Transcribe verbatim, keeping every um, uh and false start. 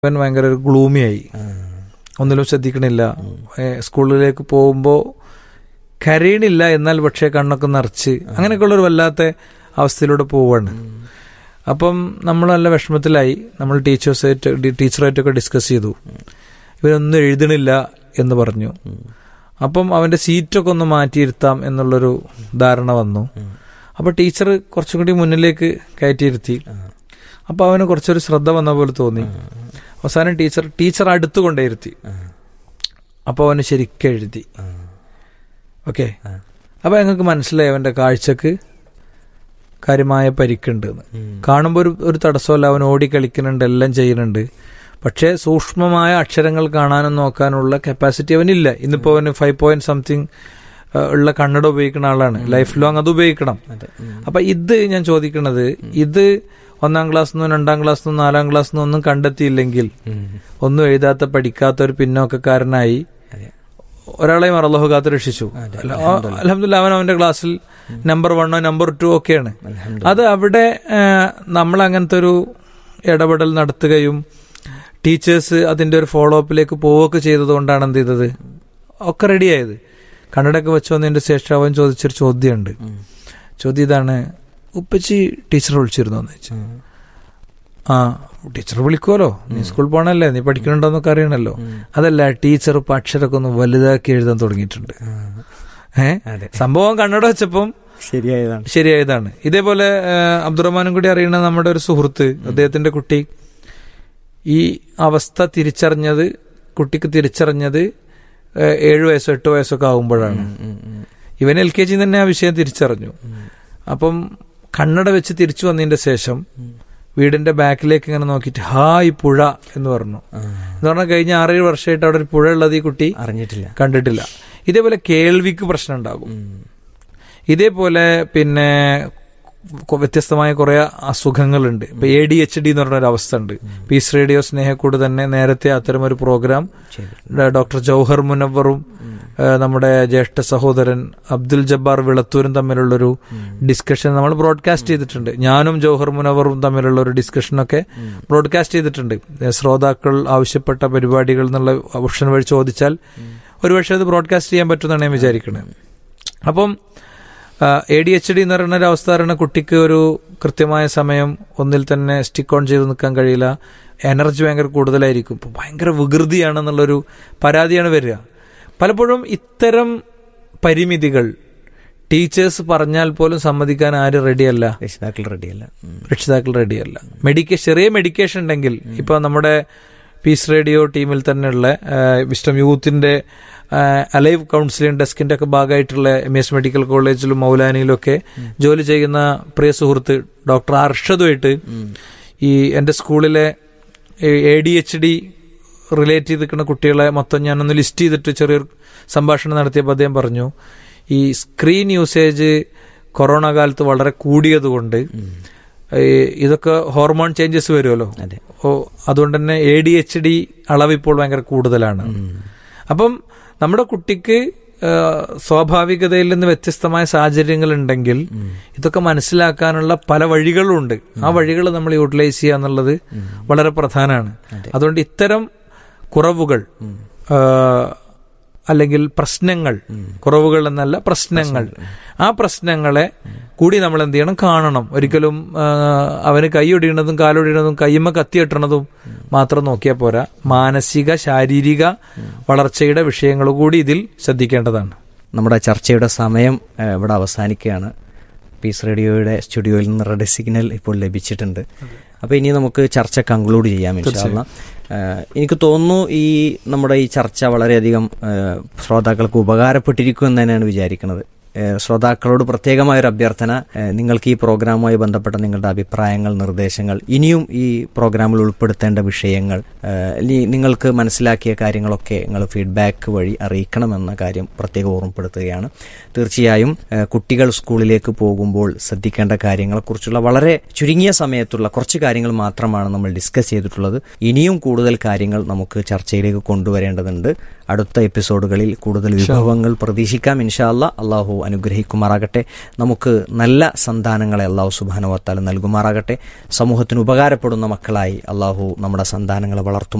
അവൻ ഭയങ്കര ഒരു ഗ്ലൂമിയായി, ഒന്നിലും ശ്രദ്ധിക്കണില്ല. സ്കൂളിലേക്ക് പോകുമ്പോൾ കരയണില്ല, എന്നാൽ പക്ഷേ കണ്ണൊക്കെ നിറച്ച് അങ്ങനെയൊക്കെയുള്ളൊരു വല്ലാത്ത അവസ്ഥയിലൂടെ പോവാണ്. അപ്പം നമ്മൾ നല്ല വിഷമത്തിലായി. നമ്മൾ ടീച്ചേഴ്സായിട്ട് ടീച്ചറായിട്ടൊക്കെ ഡിസ്കസ് ചെയ്തു. ഇവരൊന്നും എഴുതണില്ല എന്ന് പറഞ്ഞു. അപ്പം അവൻ്റെ സീറ്റൊക്കെ ഒന്ന് മാറ്റിയിരുത്താം എന്നുള്ളൊരു ധാരണ വന്നു. അപ്പോൾ ടീച്ചർ കുറച്ചും കൂടി മുന്നിലേക്ക് കയറ്റിയിരുത്തി. അപ്പോൾ അവന് കുറച്ചൊരു ശ്രദ്ധ വന്ന പോലെ തോന്നി. അവസാനം ടീച്ചർ ടീച്ചർ അടുത്ത് കൊണ്ടേയിരുത്തി. അപ്പോൾ അവന് ശരിക്കും എഴുതി. ഓക്കെ, അപ്പോൾ ഞങ്ങൾക്ക് മനസ്സിലായി അവൻ്റെ കാഴ്ചക്ക് കാര്യമായ പരിക്കുണ്ട് എന്ന്. കാണുമ്പോൾ ഒരു ഒരു തടസ്സമല്ല, അവൻ ഓടി കളിക്കുന്നുണ്ട്, എല്ലാം ചെയ്യുന്നുണ്ട്. പക്ഷേ സൂക്ഷ്മമായ അക്ഷരങ്ങൾ കാണാനും നോക്കാനുള്ള കപ്പാസിറ്റി അവനില്ല. ഇന്നിപ്പോൾ അവന് ഫൈവ് പോയിന്റ് സംതിങ് ഉള്ള കണ്ണട ഉപയോഗിക്കുന്ന ആളാണ്. ലൈഫ് ലോങ് അത് ഉപയോഗിക്കണം. അപ്പൊ ഇത് ഞാൻ ചോദിക്കുന്നത്, ഇത് ഒന്നാം ക്ലാസ് നിന്നും രണ്ടാം ക്ലാസ് നിന്നും നാലാം ക്ലാസ് നിന്നും ഒന്നും കണ്ടെത്തിയില്ലെങ്കിൽ, ഒന്നും എഴുതാത്ത പഠിക്കാത്ത ഒരു പിന്നോക്കക്കാരനായി ഒരാളെയും അല്ലാഹു കാത്ത് രക്ഷിച്ചു. അൽഹംദുലില്ലാ, അവൻ അവന്റെ ക്ലാസ്സിൽ നമ്പർ വണ്ണോ നമ്പർ ടു ഒക്കെയാണ്. അത് അവിടെ നമ്മൾ അങ്ങനത്തെ ഒരു ഇടപെടൽ നടത്തുകയും ടീച്ചേഴ്സ് അതിന്റെ ഒരു ഫോളോ അപ്പിലേക്ക് പോവുകയൊക്കെ ചെയ്തത് കൊണ്ടാണ് എന്ത് ചെയ്തത്, ഒക്കെ റെഡിയായത്. കണ്ണടയൊക്കെ വെച്ച് വന്നതിന്റെ ശേഷം അവൻ ചോദിച്ചൊരു ചോദ്യമുണ്ട്. ചോദ്യം ഇതാണ്: ഉപ്പച്ചി ടീച്ചർ വിളിച്ചിരുന്നോ എന്ന് ചോദിച്ചു. ആ, ടീച്ചർ വിളിക്കുമല്ലോ, നീ സ്കൂളിൽ പോകണല്ലേ, നീ പഠിക്കണുണ്ടോന്നൊക്കെ അറിയണല്ലോ. അതല്ല, ടീച്ചർ ഇപ്പൊ അക്ഷരമൊക്കെ ഒന്ന് വലുതാക്കി എഴുതാൻ തുടങ്ങിയിട്ടുണ്ട്. ഏഹ് സംഭവം കണ്ണട വെച്ചപ്പം ശരിയായതാണ് ശരിയായതാണ് ഇതേപോലെ അബ്ദുറഹ്മാനും കൂടി അറിയണ നമ്മുടെ ഒരു സുഹൃത്ത്, അദ്ദേഹത്തിന്റെ കുട്ടി ഈ അവസ്ഥ തിരിച്ചറിഞ്ഞത്, കുട്ടിക്ക് തിരിച്ചറിഞ്ഞത് ഏഴു വയസ്സോ എട്ട് വയസ്സൊക്കെ ആകുമ്പോഴാണ്. ഇവൻ എൽ കെ ജി തന്നെ ആ വിഷയം തിരിച്ചറിഞ്ഞു. അപ്പം കണ്ണട വെച്ച് തിരിച്ചു വന്നതിന്റെ ശേഷം വീടിന്റെ ബാക്കിലേക്ക് ഇങ്ങനെ നോക്കിയിട്ട് ഹായ് പുഴ എന്ന് പറഞ്ഞു. എന്ന് പറഞ്ഞാൽ കഴിഞ്ഞ ആറേഴ് വർഷമായിട്ട് അവിടെ ഒരു പുഴ ഉള്ളത് ഈ കുട്ടി അറിഞ്ഞിട്ടില്ല, കണ്ടിട്ടില്ല. ഇതേപോലെ കേൾവിക്ക് പ്രശ്നം ഉണ്ടാകും. ഇതേപോലെ പിന്നെ വ്യത്യസ്തമായ കുറെ അസുഖങ്ങളുണ്ട്. ഇപ്പൊ എ ഡി എച്ച് ഡി എന്ന് പറഞ്ഞ ഒരു അവസ്ഥ ഉണ്ട്. പീസ് റേഡിയോ സ്നേഹക്കൂട് തന്നെ നേരത്തെ അത്തരം ഒരു പ്രോഗ്രാം ഡോക്ടർ ജൗഹർ മുനവറും നമ്മുടെ ജ്യേഷ്ഠ സഹോദരൻ അബ്ദുൽ ജബ്ബാർ വിളത്തൂരും തമ്മിലുള്ളൊരു ഡിസ്കഷൻ നമ്മൾ ബ്രോഡ്കാസ്റ്റ് ചെയ്തിട്ടുണ്ട്. ഞാനും ജൗഹർ മുനവറും തമ്മിലുള്ള ഒരു ഡിസ്കഷനൊക്കെ ബ്രോഡ്കാസ്റ്റ് ചെയ്തിട്ടുണ്ട്. ശ്രോതാക്കൾ ആവശ്യപ്പെട്ട പരിപാടികൾ എന്നുള്ള ഓപ്ഷൻ വഴി ചോദിച്ചാൽ ഒരുപക്ഷെ അത് ബ്രോഡ്കാസ്റ്റ് ചെയ്യാൻ പറ്റുമെന്നാണ് ഞാൻ വിചാരിക്കുന്നത്. അപ്പം എ ഡി എച്ച് ഡി എന്ന് പറയുന്ന ഒരു അവസ്ഥ പറയുന്ന കുട്ടിക്ക് ഒരു കൃത്യമായ സമയം ഒന്നിൽ തന്നെ സ്റ്റിക്ക് ഓൺ ചെയ്ത് നിൽക്കാൻ കഴിയില്ല. എനർജി ഭയങ്കര കൂടുതലായിരിക്കും. ഇപ്പോൾ ഭയങ്കര വികൃതിയാണെന്നുള്ളൊരു പരാതിയാണ് വരിക. പലപ്പോഴും ഇത്തരം പരിമിതികൾ ടീച്ചേഴ്സ് പറഞ്ഞാൽ പോലും സമ്മതിക്കാൻ ആരും റെഡിയല്ല, രക്ഷിതാക്കൾ റെഡിയല്ല രക്ഷിതാക്കൾ റെഡിയല്ല മെഡിക്കേഷൻ ചെറിയ മെഡിക്കേഷൻ ഉണ്ടെങ്കിൽ, ഇപ്പൊ നമ്മുടെ പീസ് റേഡിയോ ടീമിൽ തന്നെയുള്ള വിസ്റ്റം യൂത്തിന്റെ അലൈവ് കൗൺസിലിംഗ് ഡെസ്കിന്റെ ഒക്കെ ഭാഗമായിട്ടുള്ള എം എസ് മെഡിക്കൽ കോളേജിലും മൗലാനിയിലും ഒക്കെ ജോലി ചെയ്യുന്ന പ്രിയ സുഹൃത്ത് ഡോക്ടർ അർഷദുമായിട്ട് ഈ എന്റെ സ്കൂളിലെ A D H D relate ചെയ്ത് നിൽക്കുന്ന കുട്ടികളെ മൊത്തം ഞാനൊന്ന് ലിസ്റ്റ് ചെയ്തിട്ട് ചെറിയൊരു സംഭാഷണം നടത്തിയപ്പോൾ അദ്ദേഹം പറഞ്ഞു, ഈ സ്ക്രീൻ യൂസേജ് കൊറോണ കാലത്ത് വളരെ കൂടിയതുകൊണ്ട് ഇതൊക്കെ ഹോർമോൺ ചേഞ്ചസ് വരുമല്ലോ, അതുകൊണ്ട് തന്നെ എ ഡി എച്ച് ഡി അളവ് ഇപ്പോൾ ഭയങ്കര കൂടുതലാണ്. അപ്പം നമ്മുടെ കുട്ടിക്ക് സ്വാഭാവികതയിൽ നിന്ന് വ്യത്യസ്തമായ സാഹചര്യങ്ങൾ ഉണ്ടെങ്കിൽ ഇതൊക്കെ മനസ്സിലാക്കാനുള്ള പല വഴികളും ഉണ്ട്. ആ വഴികൾ നമ്മൾ യൂട്ടിലൈസ് ചെയ്യുക എന്നുള്ളത് വളരെ പ്രധാനമാണ്. അതുകൊണ്ട് ഇത്തരം കുറവുകൾ അല്ലെങ്കിൽ പ്രശ്നങ്ങൾ, കുറവുകൾ എന്നല്ല പ്രശ്നങ്ങൾ, ആ പ്രശ്നങ്ങളെ കൂടി നമ്മൾ എന്ത് ചെയ്യണം, കാണണം. ഒരിക്കലും അവന് കൈയൊടിയണതും കാലൊടിയണതും കയ്യുമ്മ കത്തിയിട്ടണതും മാത്രം നോക്കിയാൽ പോരാ. മാനസിക ശാരീരിക വളർച്ചയുടെ വിഷയങ്ങൾ കൂടി ഇതിൽ ശ്രദ്ധിക്കേണ്ടതാണ്. നമ്മുടെ ചർച്ചയുടെ സമയം ഇവിടെ അവസാനിക്കുകയാണ്. പീസ് റേഡിയോയുടെ സ്റ്റുഡിയോയിൽ നിന്ന് റെഡ് സിഗ്നൽ ഇപ്പോൾ ലഭിച്ചിട്ടുണ്ട്. അപ്പോൾ ഇനി നമുക്ക് ചർച്ച കൺക്ലൂഡ് ചെയ്യാം ഇൻഷാ അല്ലാഹ്. എനിക്ക് തോന്നുന്നു ഈ നമ്മുടെ ഈ ചർച്ച വളരെയധികം ശ്രോതാക്കൾക്ക് ഉപകാരപ്പെട്ടിരിക്കും എന്ന് തന്നെയാണ് വിചാരിക്കുന്നത്. ശ്രോതാക്കളോട് പ്രത്യേകമായൊരു അഭ്യർത്ഥന, നിങ്ങൾക്ക് ഈ പ്രോഗ്രാമുമായി ബന്ധപ്പെട്ട നിങ്ങളുടെ അഭിപ്രായങ്ങൾ, നിർദ്ദേശങ്ങൾ, ഇനിയും ഈ പ്രോഗ്രാമിൽ ഉൾപ്പെടുത്തേണ്ട വിഷയങ്ങൾ, നിങ്ങൾക്ക് മനസ്സിലാക്കിയ കാര്യങ്ങളൊക്കെ നിങ്ങൾ ഫീഡ്ബാക്ക് വഴി അറിയിക്കണമെന്ന കാര്യം പ്രത്യേകം ഓർമ്മപ്പെടുത്തുകയാണ്. തീർച്ചയായും കുട്ടികൾ സ്കൂളിലേക്ക് പോകുമ്പോൾ ശ്രദ്ധിക്കേണ്ട കാര്യങ്ങളെക്കുറിച്ചുള്ള വളരെ ചുരുങ്ങിയ സമയത്തുള്ള കുറച്ച് കാര്യങ്ങൾ മാത്രമാണ് നമ്മൾ ഡിസ്കസ് ചെയ്തിട്ടുള്ളത്. ഇനിയും കൂടുതൽ കാര്യങ്ങൾ നമുക്ക് ചർച്ചയിലേക്ക് കൊണ്ടുവരേണ്ടതുണ്ട്. അടുത്ത എപ്പിസോഡുകളിൽ കൂടുതൽ വിഭവങ്ങൾ പ്രതീക്ഷിക്കാം ഇൻഷാ അല്ലാഹ്. അള്ളാഹു അനുഗ്രഹിക്കുമാറാകട്ടെ. നമുക്ക് നല്ല സന്താനങ്ങളെ അള്ളാഹു സുബ്ഹാനഹു വ തആല നൽകുമാറാകട്ടെ. സമൂഹത്തിന് ഉപകാരപ്പെടുന്ന മക്കളായി അള്ളാഹു നമ്മുടെ സന്താനങ്ങളെ വളർത്തും